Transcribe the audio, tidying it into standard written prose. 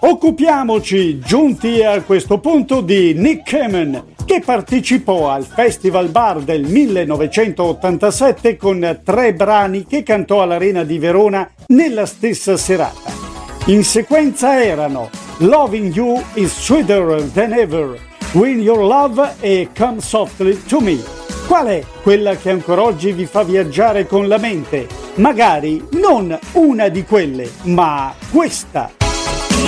Occupiamoci, giunti a questo punto, di Nick Kamen, che partecipò al Festival Bar del 1987 con 3 brani che cantò all'Arena di Verona nella stessa serata. In sequenza erano Loving You is Sweeter Than Ever, Win Your Love e Come Softly to Me. Qual è quella che ancora oggi vi fa viaggiare con la mente? Magari non una di quelle, ma questa.